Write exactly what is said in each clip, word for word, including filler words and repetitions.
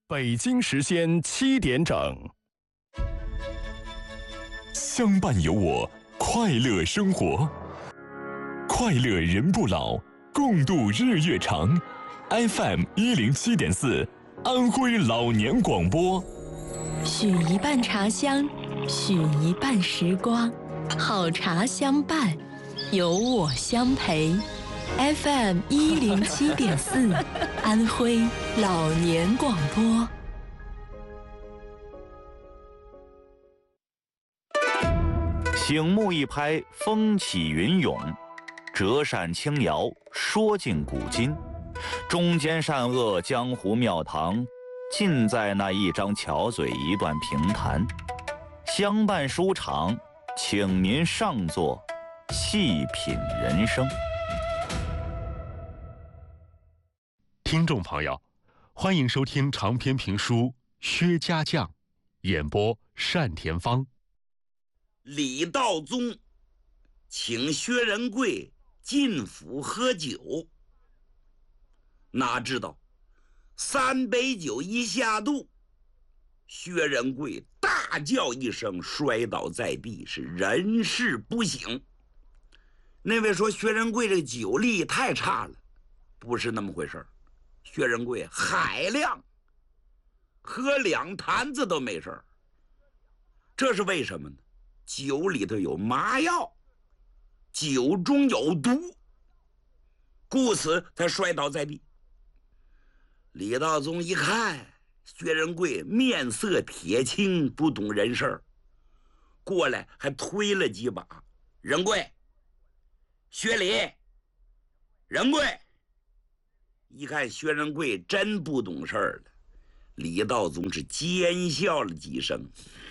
北京时间七点整， 相伴有我，快乐生活，快乐人不老，共度日月长。F M 一零七点四，安徽老年广播。 许一半茶香，许一半时光，好茶相伴，有我相陪。F M 一零七点四，安徽老年广播。 醒目一拍，风起云涌；折扇轻摇，说尽古今。中间善恶，江湖庙堂，尽在那一张巧嘴，一段评弹。相伴书场，请您上座，细品人生。 听众朋友，欢迎收听长篇评书《薛家将》，演播单田芳。 李道宗请薛仁贵进府喝酒，哪知道三杯酒一下肚，薛仁贵大叫一声，摔倒在地，是人事不省。那位说薛仁贵这个酒力太差了，不是那么回事儿。薛仁贵海量，喝两坛子都没事儿。这是为什么呢？酒里头有麻药，酒中有毒，故此他摔倒在地。李道宗一看薛仁贵面色铁青，不懂人事儿，过来还推了几把。仁贵，薛礼，仁贵。一看薛仁贵真不懂事儿了，李道宗是奸笑了几声。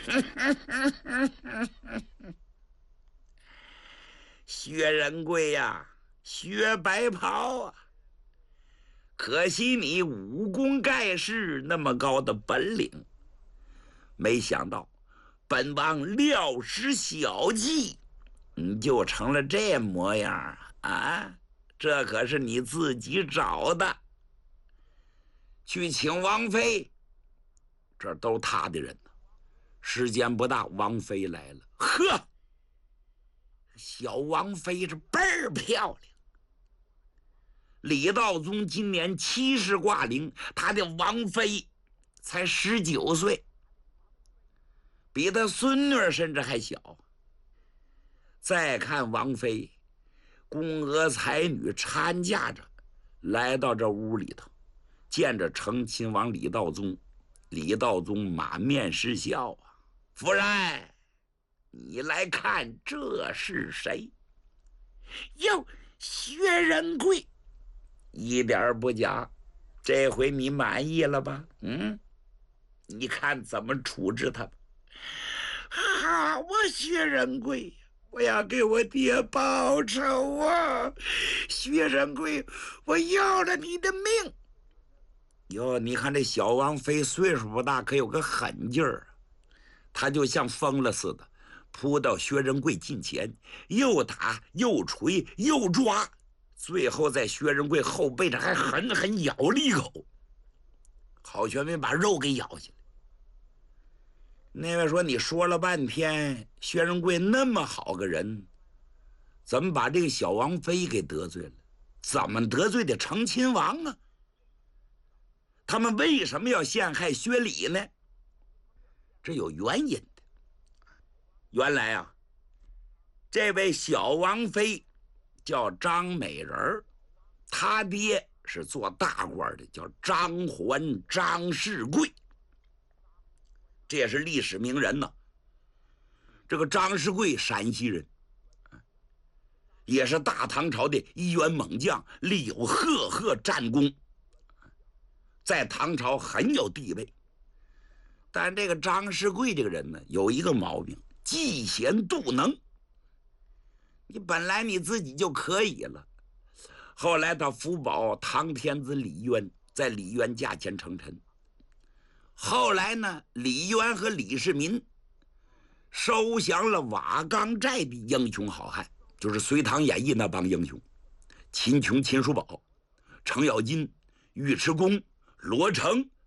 薛仁贵呀，薛白袍啊，可惜你武功盖世，那么高的本领，没想到本王料施小计，你就成了这模样啊！这可是你自己找的。去请王妃，这都他的人呢。时间不大，王妃来了。呵，小王妃是倍儿漂亮。李道宗今年七十挂零，他的王妃才十九岁，比他孙女甚至还小。再看王妃，宫娥才女搀驾着来到这屋里头，见着成亲王李道宗，李道宗满面是笑啊。夫人，你来看这是谁？哟，薛仁贵。一点不假，这回你满意了吧？嗯，你看怎么处置他吧。好啊，薛仁贵，我要给我爹报仇啊！薛仁贵，我要了你的命！哟，你看这小王妃岁数不大，可有个狠劲儿，她就像疯了似的，扑到薛仁贵近前，又打又捶又抓，最后在薛仁贵后背上还狠狠咬了一口，好悬没把肉给咬下来。那位说，你说了半天，薛仁贵那么好个人，怎么把这个小王妃给得罪了？怎么得罪的成亲王啊？他们为什么要陷害薛礼呢？这有原因的。原来啊，这位小王妃叫张美人，他爹是做大官的，叫张环张世贵，这也是历史名人呢。这个张世贵陕西人，也是大唐朝的一员猛将，立有赫赫战功，在唐朝很有地位。但这个张世贵这个人呢，有一个毛病，嫉贤妒能。你本来你自己就可以了，后来他辅保唐天子李渊，在李渊驾前称臣。后来呢，李渊和李世民收降了瓦岗寨的英雄好汉，就是《隋唐演义》那帮英雄，秦琼、秦叔宝、程咬金、尉迟恭、罗成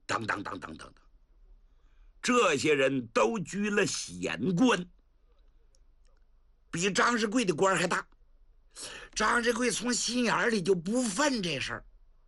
等等等等等等，这些人都居了县官，比张世贵的官还大。张世贵从心眼里就不忿这事儿，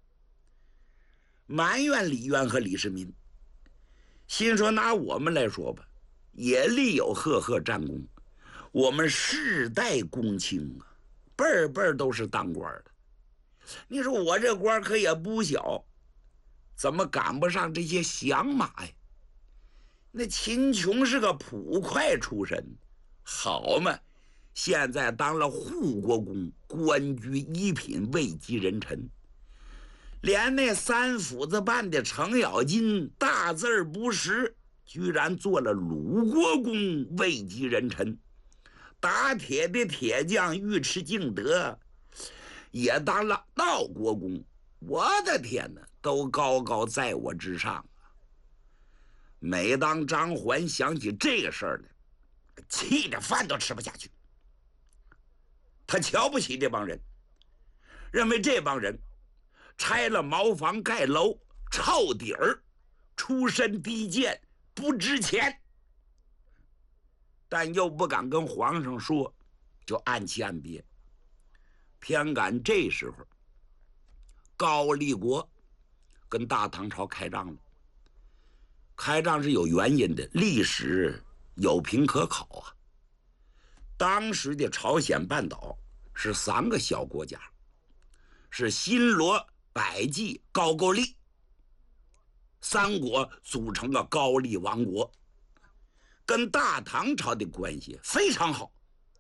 埋怨李渊和李世民，心说拿我们来说吧，也立有赫赫战功，我们世代公卿啊，辈儿辈儿都是当官的。你说我这官可也不小，怎么赶不上这些响马呀？那秦琼是个捕快出身，好嘛，现在当了护国公，官居一品，位极人臣。连那三府子办的程咬金大字不识，居然做了鲁国公，位极人臣。打铁的铁匠尉迟敬德也当了道国公，我的天哪，都高高在我之上。每当张环想起这个事儿来，气得饭都吃不下去。他瞧不起这帮人，认为这帮人拆了茅房盖楼，抄底儿，出身低贱，不值钱。但又不敢跟皇上说，就暗气暗憋。偏赶这时候，高丽国跟大唐朝开仗了。开仗是有原因的，历史有凭可考啊。当时的朝鲜半岛是三个小国家，是新罗、百济、高句丽三国组成了高丽王国，跟大唐朝的关系非常好，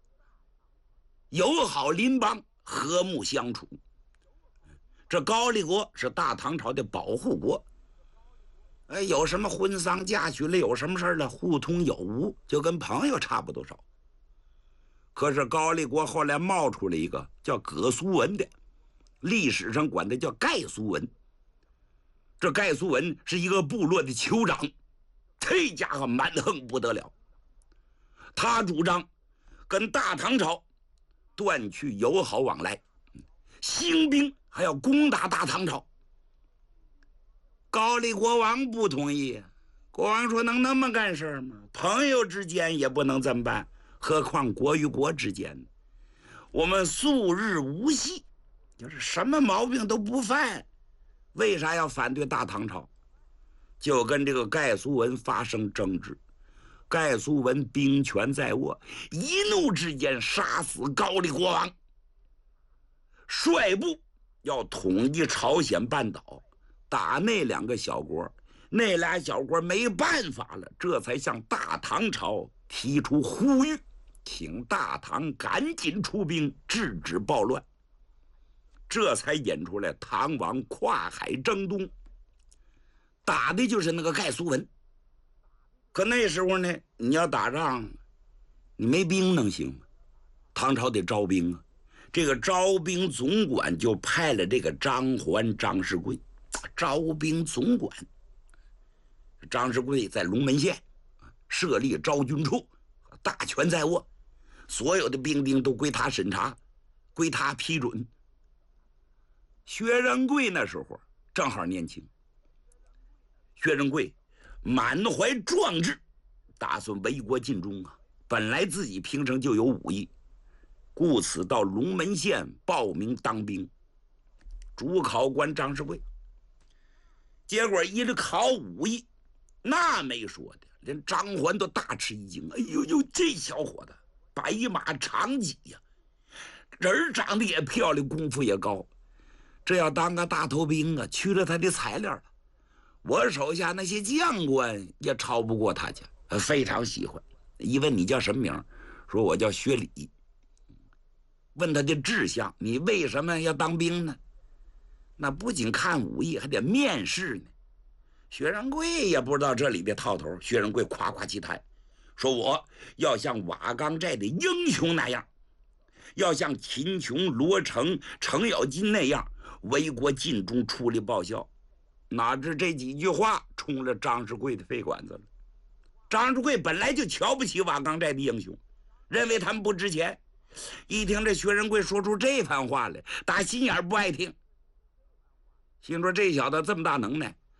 友好邻邦，和睦相处。这高丽国是大唐朝的保护国，哎，有什么婚丧嫁娶了，有什么事了，互通有无，就跟朋友差不多少。可是高丽国后来冒出了一个叫葛苏文的，历史上管他叫盖苏文。这盖苏文是一个部落的酋长，这家伙蛮横不得了。他主张跟大唐朝断去友好往来，兴兵还要攻打大唐朝。高丽国王不同意，国王说能那么干事吗？朋友之间也不能这么办，何况国与国之间，我们素日无隙，就是什么毛病都不犯，为啥要反对大唐朝？就跟这个盖苏文发生争执。盖苏文兵权在握，一怒之间杀死高丽国王，率部要统一朝鲜半岛，打那两个小国。那俩小国没办法了，这才向大唐朝提出呼吁，请大唐赶紧出兵制止暴乱。这才引出来唐王跨海征东，打的就是那个盖苏文。可那时候呢，你要打仗，你没兵能行吗？唐朝得招兵啊。这个招兵总管就派了这个张环、张世贵，招兵总管。张世贵在龙门县设立招军处，大权在握，所有的兵丁都归他审查，归他批准。薛仁贵那时候正好年轻，薛仁贵满怀壮志，打算为国尽忠啊。本来自己平生就有武艺，故此到龙门县报名当兵。主考官张世贵，结果一直考武艺，那没说的，连张环都大吃一惊。哎呦呦，这小伙子白马长戟呀，人长得也漂亮，功夫也高，这要当个大头兵啊，去了他的材料了。我手下那些将官也超不过他去，非常喜欢。一问你叫什么名，说我叫薛礼。问他的志向，你为什么要当兵呢？那不仅看武艺，还得面试呢。薛仁贵也不知道这里的套头，薛仁贵夸夸其谈，说我要像瓦岗寨的英雄那样，要像秦琼、罗成、程咬金那样为国尽忠，出力报效。哪知这几句话冲了张世贵的肺管子了。张世贵本来就瞧不起瓦岗寨的英雄，认为他们不值钱。一听这薛仁贵说出这番话来，打心眼不爱听，心说这小子这么大能耐，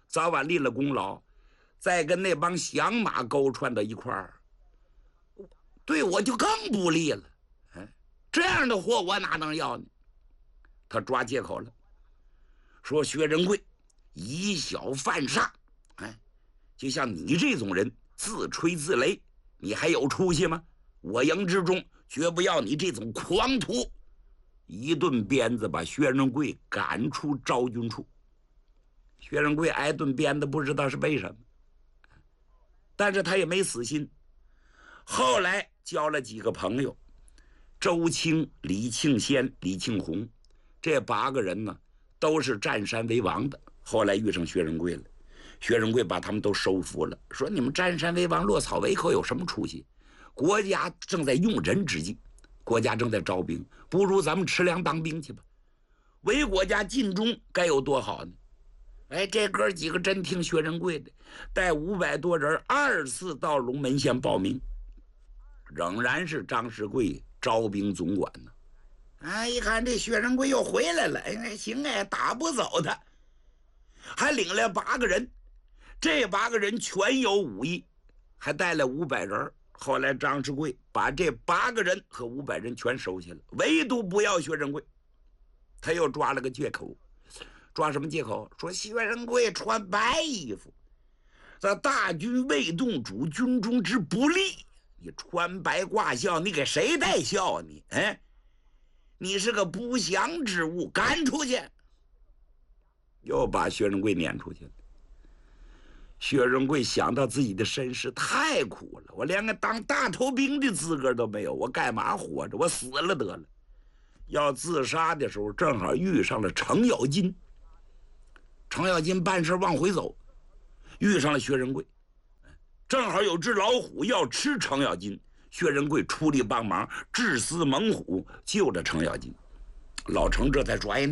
早晚立了功劳，再跟那帮响马勾串到一块儿，对我就更不利了。哎，这样的货我哪能要呢？他抓借口了，说薛仁贵以小犯上，哎，就像你这种人自吹自擂，你还有出息吗？我营之中绝不要你这种狂徒！一顿鞭子把薛仁贵赶出昭君处。薛仁贵挨顿鞭子，不知道是为什么，但是他也没死心。后来交了几个朋友，周清、李庆先、李庆红，这八个人呢，都是占山为王的。后来遇上薛仁贵了，薛仁贵把他们都收服了，说你们占山为王、落草为寇有什么出息？国家正在用人之际，国家正在招兵，不如咱们吃粮当兵去吧，为国家尽忠，该有多好呢？哎，这哥几个真听薛仁贵的，带五百多人二次到龙门县报名，仍然是张世贵招兵总管呢。哎，一看这薛仁贵又回来了，哎，行哎，打不走他，还领了八个人，这八个人全有武艺，还带了五百人。后来张世贵把这八个人和五百人全收下了，唯独不要薛仁贵。他又抓了个借口，抓什么借口？说薛仁贵穿白衣服，在大军未动，主军中之不利。你穿白挂孝，你给谁带孝啊你？哎，你是个不祥之物，赶出去！又把薛仁贵撵出去了。薛仁贵想到自己的身世太苦了，我连个当大头兵的资格都没有，我干嘛活着？我死了得了。要自杀的时候，正好遇上了程咬金。程咬金办事往回走，遇上了薛仁贵，正好有只老虎要吃程咬金，薛仁贵出力帮忙，致死猛虎，救了程咬金。老程这才说：“哎，